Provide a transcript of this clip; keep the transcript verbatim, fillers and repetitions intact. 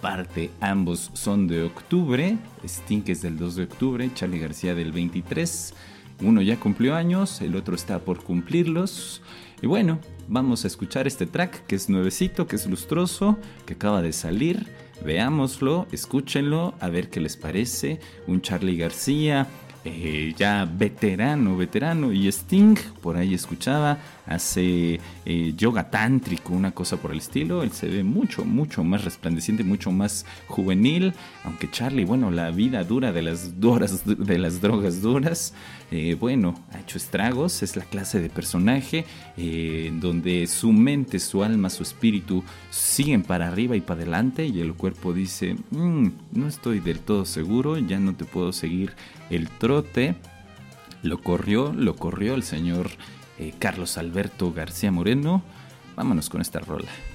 aparte, ambos son de octubre. Sting es del dos de octubre, Charly García del veintitrés. Uno ya cumplió años, el otro está por cumplirlos. Y bueno, vamos a escuchar este track que es nuevecito, que es lustroso, que acaba de salir. Veámoslo, escúchenlo, a ver qué les parece. Un Charly García eh, ya veterano, veterano. Y Sting, por ahí escuchaba, hace eh, yoga tántrico, una cosa por el estilo. Él se ve mucho, mucho más resplandeciente, mucho más juvenil. Aunque Charly, bueno, la vida dura de las, duras, de las drogas duras, eh, bueno, ha hecho estragos. Es la clase de personaje eh, donde su mente, su alma, su espíritu siguen para arriba y para adelante, y el cuerpo dice, mmm, no estoy del todo seguro, ya no te puedo seguir el trote. Lo corrió, lo corrió el señor eh, Carlos Alberto García Moreno. Vámonos con esta rola.